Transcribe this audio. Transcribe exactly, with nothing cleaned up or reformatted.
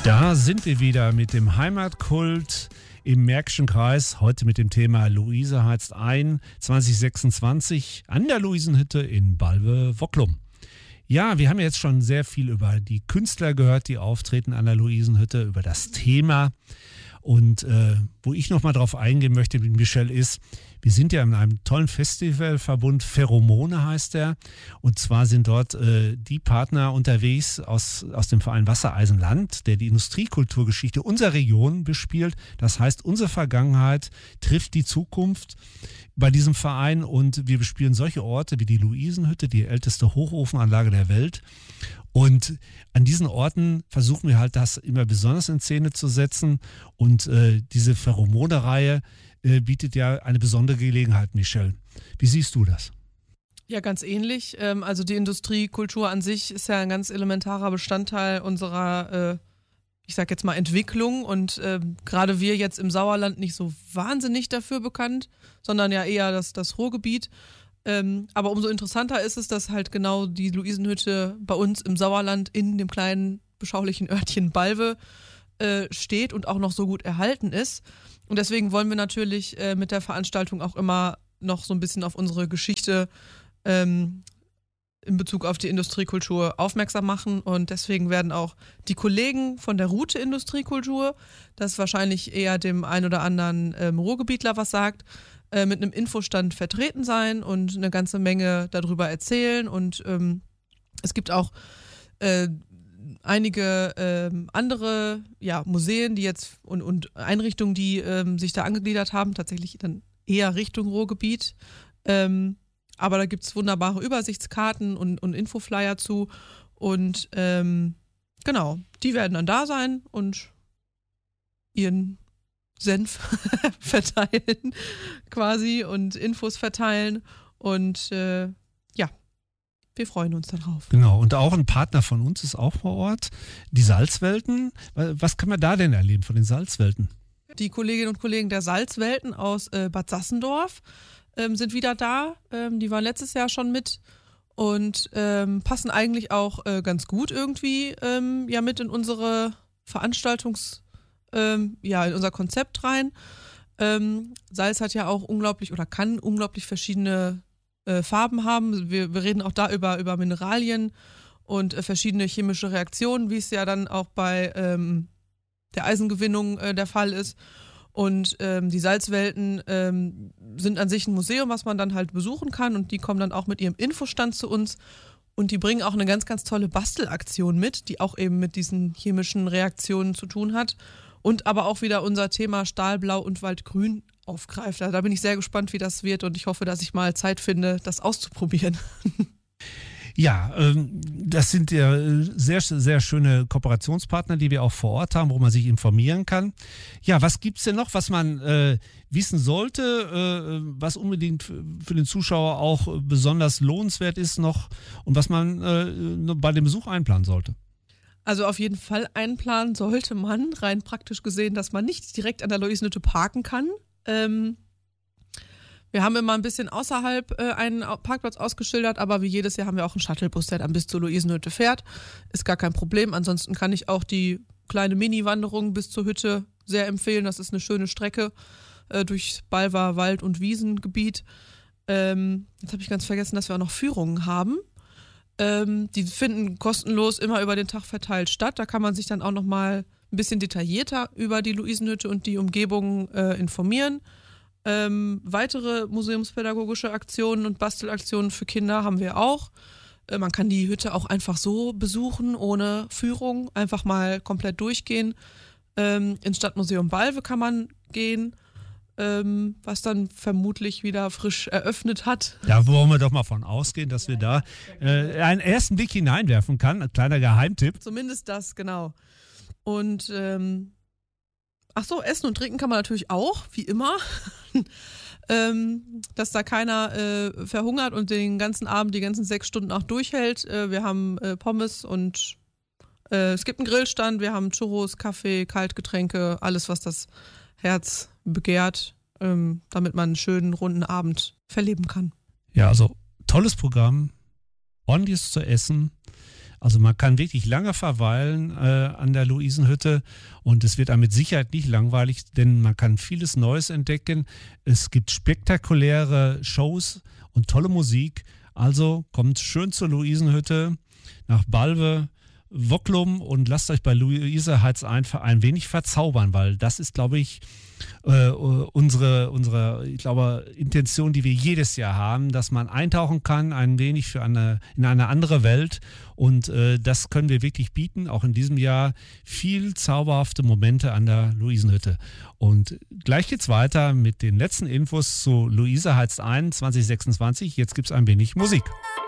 Da sind wir wieder mit dem Heimatkult im Märkischen Kreis. Heute mit dem Thema Luise heizt ein zwanzig sechsundzwanzig an der Luisenhütte in Balve-Wocklum. Ja, wir haben jetzt schon sehr viel über die Künstler gehört, die auftreten an der Luisenhütte, über das Thema. Und äh, wo ich nochmal drauf eingehen möchte mit Michel ist, wir sind ja in einem tollen Festivalverbund, Pheromone heißt der. Und zwar sind dort äh, die Partner unterwegs aus, aus dem Verein Wassereisenland, der die Industriekulturgeschichte unserer Region bespielt. Das heißt, unsere Vergangenheit trifft die Zukunft bei diesem Verein. Und wir bespielen solche Orte wie die Luisenhütte, die älteste Hochofenanlage der Welt. Und an diesen Orten versuchen wir halt das immer besonders in Szene zu setzen. Und äh, diese Pheromone-Reihe äh, bietet ja eine besondere Gelegenheit, Michel. Wie siehst du das? Ja, ganz ähnlich. Ähm, also die Industriekultur an sich ist ja ein ganz elementarer Bestandteil unserer, äh, ich sag jetzt mal, Entwicklung. Und äh, gerade wir jetzt im Sauerland nicht so wahnsinnig dafür bekannt, sondern ja eher das, das Ruhrgebiet. Ähm, aber umso interessanter ist es, dass halt genau die Luisenhütte bei uns im Sauerland in dem kleinen, beschaulichen Örtchen Balve äh, steht und auch noch so gut erhalten ist. Und deswegen wollen wir natürlich äh, mit der Veranstaltung auch immer noch so ein bisschen auf unsere Geschichte ähm, in Bezug auf die Industriekultur aufmerksam machen. Und deswegen werden auch die Kollegen von der Route Industriekultur, das wahrscheinlich eher dem ein oder anderen ähm, Ruhrgebietler was sagt, mit einem Infostand vertreten sein und eine ganze Menge darüber erzählen. Und ähm, es gibt auch äh, einige ähm, andere ja, Museen, die jetzt und, und Einrichtungen, die ähm, sich da angegliedert haben, tatsächlich dann eher Richtung Ruhrgebiet. Ähm, aber da gibt es wunderbare Übersichtskarten und, und Infoflyer zu. Und ähm, genau, die werden dann da sein und ihren Senf verteilen quasi und Infos verteilen und äh, ja, wir freuen uns darauf. Genau, und auch ein Partner von uns ist auch vor Ort, die Salzwelten. Was kann man da denn erleben von den Salzwelten? Die Kolleginnen und Kollegen der Salzwelten aus äh, Bad Sassendorf ähm, sind wieder da. Ähm, die waren letztes Jahr schon mit und ähm, passen eigentlich auch äh, ganz gut irgendwie ähm, ja mit in unsere Veranstaltungs- Ähm, ja, in unser Konzept rein. Ähm, Salz hat ja auch unglaublich oder kann unglaublich verschiedene äh, Farben haben. Wir, wir reden auch da über, über Mineralien und äh, verschiedene chemische Reaktionen, wie es ja dann auch bei ähm, der Eisengewinnung äh, der Fall ist. Und ähm, die Salzwelten ähm, sind an sich ein Museum, was man dann halt besuchen kann und die kommen dann auch mit ihrem Infostand zu uns. Und die bringen auch eine ganz, ganz tolle Bastelaktion mit, die auch eben mit diesen chemischen Reaktionen zu tun hat. Und aber auch wieder unser Thema Stahlblau und Waldgrün aufgreift. Da bin ich sehr gespannt, wie das wird und ich hoffe, dass ich mal Zeit finde, das auszuprobieren. Ja, ähm, das sind ja sehr, sehr schöne Kooperationspartner, die wir auch vor Ort haben, wo man sich informieren kann. Ja, was gibt's denn noch, was man äh, wissen sollte, äh, was unbedingt für den Zuschauer auch besonders lohnenswert ist noch und was man äh, bei dem Besuch einplanen sollte? Also auf jeden Fall einplanen sollte man, rein praktisch gesehen, dass man nicht direkt an der Luisenhütte parken kann. Ähm, wir haben immer ein bisschen außerhalb äh, einen Parkplatz ausgeschildert, aber wie jedes Jahr haben wir auch einen Shuttlebus, der dann bis zur Luisenhütte fährt. Ist gar kein Problem. Ansonsten kann ich auch die kleine Mini-Wanderung bis zur Hütte sehr empfehlen. Das ist eine schöne Strecke äh, durchs Balver Wald- und Wiesengebiet. Ähm, jetzt habe ich ganz vergessen, dass wir auch noch Führungen haben. Ähm, die finden kostenlos immer über den Tag verteilt statt. Da kann man sich dann auch nochmal ein bisschen detaillierter über die Luisenhütte und die Umgebung äh, informieren. Ähm, weitere museumspädagogische Aktionen und Bastelaktionen für Kinder haben wir auch. Äh, man kann die Hütte auch einfach so besuchen, ohne Führung, einfach mal komplett durchgehen. Ähm, ins Stadtmuseum Balve kann man gehen. Ähm, was dann vermutlich wieder frisch eröffnet hat. Da wollen wir doch mal von ausgehen, dass wir da äh, einen ersten Blick hineinwerfen können. Ein kleiner Geheimtipp. Zumindest das, genau. Und ähm, ach so, Essen und Trinken kann man natürlich auch, wie immer. ähm, dass da keiner äh, verhungert und den ganzen Abend, die ganzen sechs Stunden auch durchhält. Äh, wir haben äh, Pommes und äh, es gibt einen Grillstand, wir haben Churros, Kaffee, Kaltgetränke, alles, was das Herz begehrt, ähm, damit man einen schönen, runden Abend verleben kann. Ja, also tolles Programm, ordentliches zu essen, Also man kann wirklich lange verweilen äh, an der Luisenhütte und es wird einem mit Sicherheit nicht langweilig, denn man kann vieles Neues entdecken. Es gibt spektakuläre Shows und tolle Musik. Also kommt schön zur Luisenhütte nach Balve, Wocklum und lasst euch bei Luise Heiz einfach ein wenig verzaubern, weil das ist, glaube ich, äh, unsere, unsere ich glaube, Intention, die wir jedes Jahr haben, dass man eintauchen kann, ein wenig für eine, in eine andere Welt und äh, das können wir wirklich bieten, auch in diesem Jahr viel zauberhafte Momente an der Luisenhütte. Und gleich geht's weiter mit den letzten Infos zu Luise Heiz ein zwanzig sechsundzwanzig. Jetzt gibt's ein wenig Musik.